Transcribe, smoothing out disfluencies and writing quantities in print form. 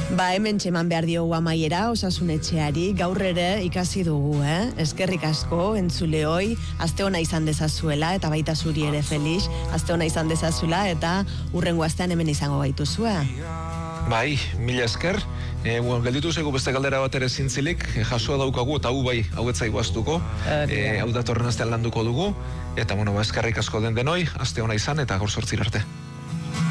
Hemen txeman behar diogu amaiera Osasun Etxeari, gaur ere ikasi dugu, eskerrik asko entzuleoi, aste ona izan dezazuela eta baita zuri ere Felix, aste ona izan dezazula eta hurrengo astean hemen izango gaituzue. Bai, mila esker. Gelditu zego beste galdera bat ere zintzilik, jasoa daukagu eta hau etzaigu astuko, hau datorren astean landuko dugu, eta eskerrik asko denoi, aste ona izan eta gaur 8 arte.